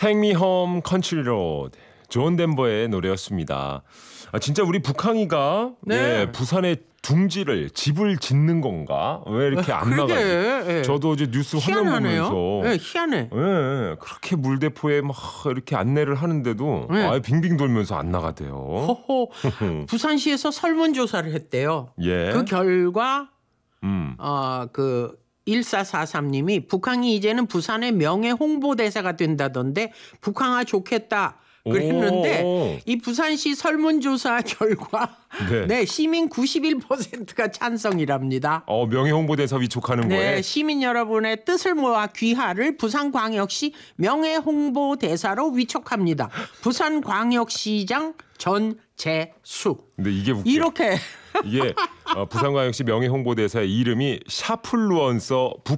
Take Me Home Country Road, 존 덴버의 노래였습니다. 진짜 우리 북항이가 네. 예, 부산에 둥지를 집을 짓는 건가? 왜 이렇게 안 그러게, 나가지? 예. 저도 이제 뉴스 화면 희한하네요. 보면서 네, 희한해. 예, 그렇게 물대포에 막 이렇게 안내를 하는데도 네. 빙빙 돌면서 안 나가대요. 호호. 부산시에서 설문조사를 했대요. 예. 그 결과 음. 1443님이 북항이 이제는 부산의 명예 홍보대사가 된다던데 북항아 좋겠다 그랬는데 오. 이 부산시 설문조사 결과 네. 네, 시민 91%가 찬성이랍니다. 명예 홍보대사 위촉하는 네, 거에 시민 여러분의 뜻을 모아 귀하를 부산광역시 명예 홍보대사로 위촉합니다. 부산광역시장 전재수. 근데 이게 웃겨. 이렇게 이게 부산광역시 명예 홍보대사의 이름이 샤플루언서